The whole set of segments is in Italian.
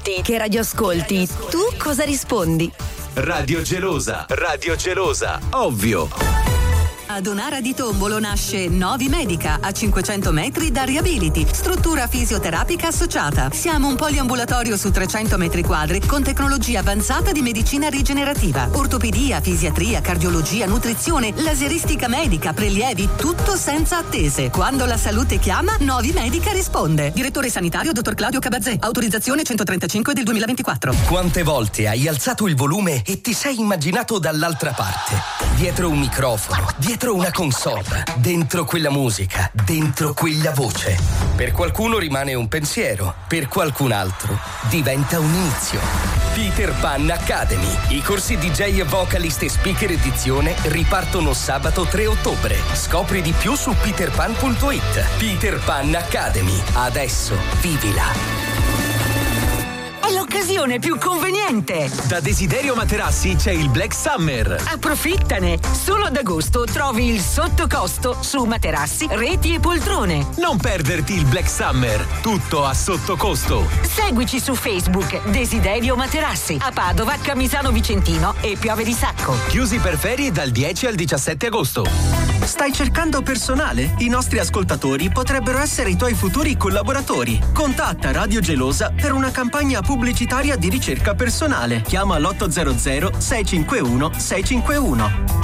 Che radio ascolti? Tu cosa rispondi? Radio Gelosa, ovvio. Ad Onara di Tombolo nasce Novi Medica, a 500 metri da Reability, struttura fisioterapica associata. Siamo un poliambulatorio su 300 metri quadri con tecnologia avanzata di medicina rigenerativa, ortopedia, fisiatria, cardiologia, nutrizione, laseristica medica, prelievi, tutto senza attese. Quando la salute chiama, Novi Medica risponde. Direttore sanitario dottor Claudio Cabazzè, autorizzazione 135 del 2024. Quante volte hai alzato il volume e ti sei immaginato dall'altra parte? Dietro un microfono, dietro una console, dentro quella musica, dentro quella voce. Per qualcuno rimane un pensiero, per qualcun altro diventa un inizio. Peter Pan Academy. I corsi DJ e vocalist e speaker edizione ripartono sabato 3 ottobre. Scopri di più su peterpan.it. Peter Pan Academy. Adesso vivila. L'occasione più conveniente. Da Desiderio Materassi c'è il Black Summer. Approfittane. Solo ad agosto trovi il sottocosto su materassi, reti e poltrone. Non perderti il Black Summer. Tutto a sottocosto. Seguici su Facebook Desiderio Materassi, a Padova, Camisano Vicentino e Piove di Sacco. Chiusi per ferie dal 10 al 17 agosto. Stai cercando personale? I nostri ascoltatori potrebbero essere i tuoi futuri collaboratori. Contatta Radio Gelosa per una campagna pubblicitaria di ricerca personale. Chiama l'800 651 651.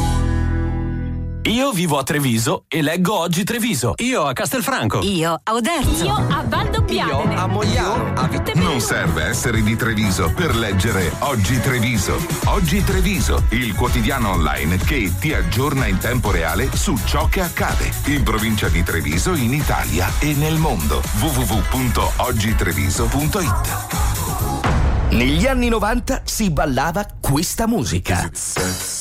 Io vivo a Treviso e leggo Oggi Treviso. Io a Castelfranco. Io a Oderzo. Io a Valdobbiadene. Io a Mogliano. A Non serve essere di Treviso per leggere Oggi Treviso. Oggi Treviso, il quotidiano online che ti aggiorna in tempo reale su ciò che accade in provincia di Treviso, in Italia e nel mondo. www.oggitreviso.it. Negli anni 90 si ballava questa musica.